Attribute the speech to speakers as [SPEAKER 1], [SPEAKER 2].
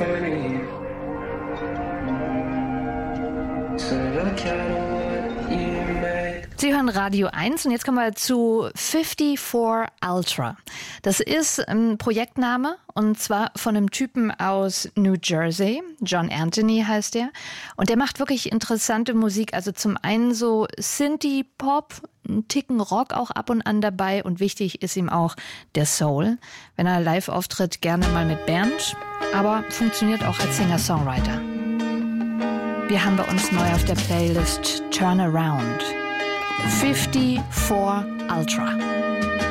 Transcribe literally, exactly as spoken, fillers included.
[SPEAKER 1] funny. So look at what you made.
[SPEAKER 2] Sie hören Radio eins und jetzt kommen wir zu fifty-four Ultra. Das ist ein Projektname und zwar von einem Typen aus New Jersey. John Anthony heißt der. Und der macht wirklich interessante Musik. Also zum einen so Synthie-Pop, ein Ticken Rock auch ab und an dabei. Und wichtig ist ihm auch der Soul. Wenn er live auftritt, gerne mal mit Band. Aber funktioniert auch als Singer-Songwriter. Wir haben bei uns neu auf der Playlist Turn Around. fifty-four Ultra.